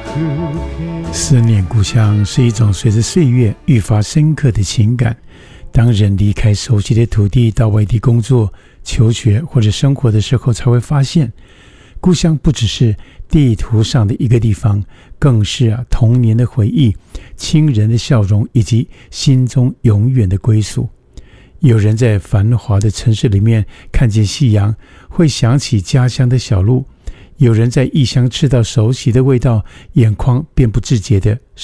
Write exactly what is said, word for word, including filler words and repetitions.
思念故乡是一种随着岁月愈发深刻的情感。当人离开熟悉的土地，到外地工作、求学或者生活的时候，才会发现，故乡不只是地图上的一个地方，更是啊童年的回忆、亲人的笑容，以及心中永远的归宿。有人在繁华的城市里面看见夕阳，会想起家乡的小路；有人在异乡吃到熟悉的味道，眼眶便不自觉的